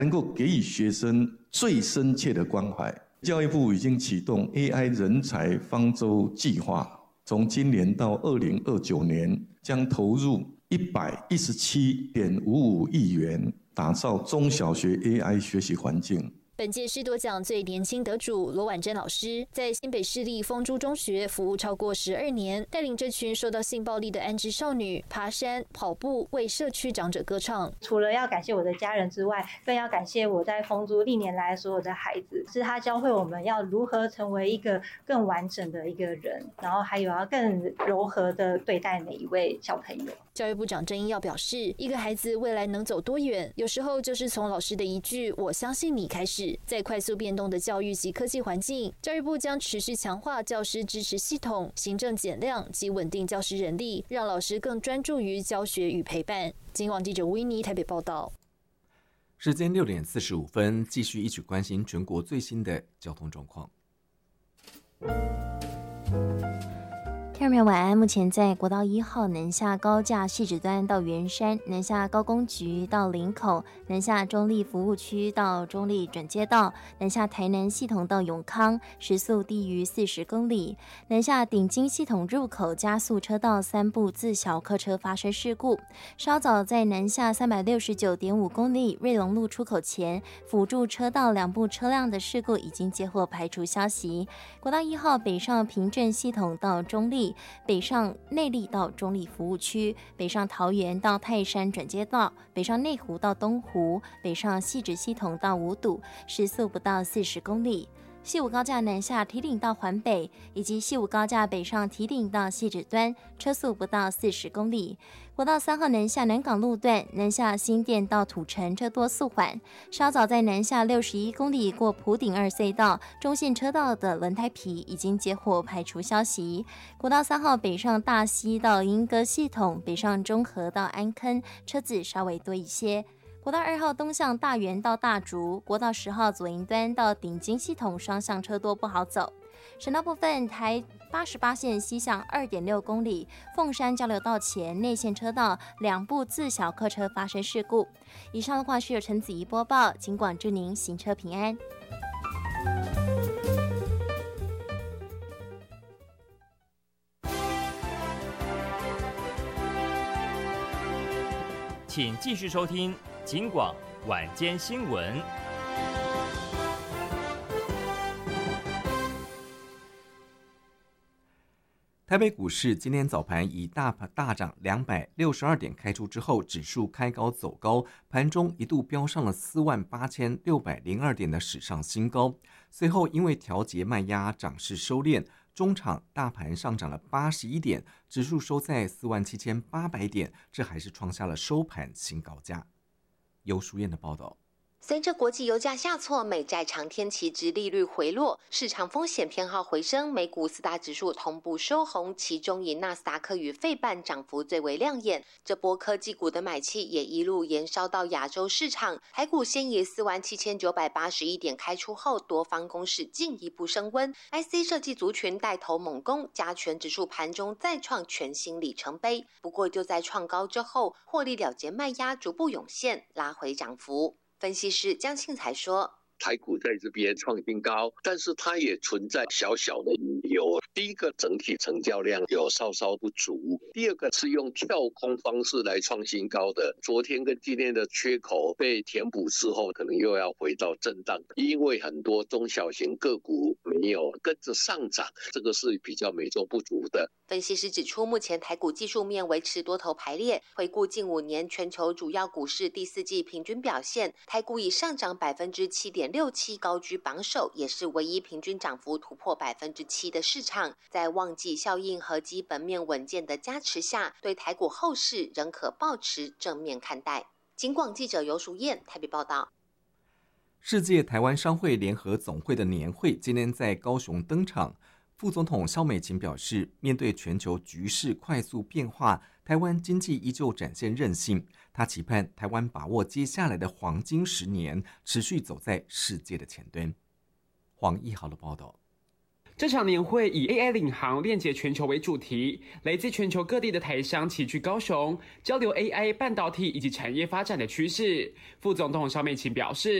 能够给予学生最深切的关怀。教育部已经启动 AI 人才方舟计划，从今年到2029年将投入117.55亿元，打造中小学 AI 学习环境。 本届师铎奖最年轻得主罗婉珍老师，在新北市立丰珠中学服务超过12年，带领这群受到性暴力的安置少女爬山、跑步，为社区长者歌唱。 除了要感谢我的家人之外，更要感谢我在丰珠历年来所有的孩子，是他教会我们要如何成为一个更完整的一个人，然后还有要更柔和的对待每一位小朋友。 教育部长郑英耀表示，一个孩子未来能走多远，有时候就是从老师的一句"我相信你"开始。在快速变动的教育及科技环境，教育部将持续强化教师支持系统、行政减量及稳定教师人力，让老师更专注于教学与陪伴。警广记者吴依妮台北报道。 时间6点45分，继续一起关心全国最新的交通状况。 听众朋友晚安，目前在国道1号南下高架汐止端到圆山，南下高工局到林口，南下中立服务区到中立转接道，南下台南系统到永康，时速低于40公里，南下顶金系统入口加速车道3部自小客车发生事故。稍早在南下369.5公里瑞隆路出口前，辅助车道2部车辆的事故已经接获排除消息。国道1号北上平镇系统到中立，北上内壢到中立服务区，北上桃园到泰山转接道，北上内湖到东湖，北上汐止系统到五堵，时速不到40公里。西武高架南下堤顶到环北，以及西武高架北上堤顶到汐止端，车速不到40公里。国道3号南下南港路段，南下新店到土城车多速缓。稍早在南下61公里过埔顶2隧道，中线车道的轮胎皮已经接获排除消息。国道3号北上大溪到莺歌系统，北上中和到安坑，车子稍微多一些。国道2号东向大园到大竹，国道10号左营端到顶金系统双向车多不好走。省道部分，台88线西向2.6公里，凤山交流道前内线车道2部自小客车发生事故。以上的话是由陈子怡播报，警广祝您行车平安。 请继续收听警广晚间新闻。 台北股市今天早盘以大涨262点开出之后，指数开高走高，盘中一度飙上了48602点的史上新高。随后因为调节卖压，涨势收敛，中场大盘上涨了81点，指数收在47800点，这还是创下了收盘新高价。尤淑燕的报道。 随着国际油价下挫，美债长天期殖利率回落，市场风险偏好回升，美股4大指数同步收红，其中以纳斯达克与费半涨幅最为亮眼。这波科技股的买气也一路延烧到亚洲市场，台股先以47981点开出后，多方攻势进一步升温， IC 设计族群带头猛攻，加权指数盘中再创全新里程碑。不过就在创高之后，获利了结卖压逐步涌现，拉回涨幅。分析师江庆才说， 台股在这边创新高，但是它也存在小小的隐忧。第一个，整体成交量有稍稍不足；第二个是用跳空方式来创新高的，昨天跟今天的缺口被填补之后，可能又要回到震荡，因为很多中小型个股没有跟着上涨，这个是比较美中不足的。 分析师指出，目前台股技术面维持多头排列，回顾近5年全球主要股市第4季平均表现，台股以上涨7.67%高居榜首，也是唯一平均涨幅突破7%的市场。在旺季效应和基本面稳健的加持下，对台股后市仍可抱持正面看待。警广记者尤淑燕台北报道。 世界台湾商会联合总会的年会今天在高雄登场。副总统萧美琴表示，面对全球局势快速变化，台湾经济依旧展现韧性。她期盼台湾把握接下来的黄金10年，持续走在世界的前端。黄义豪的报道。 这场年会以 AI 领航链接全球为主题，来自全球各地的台商齐聚高雄，交流 AI、半导体以及产业发展的趋势。副总统萧美琴表示，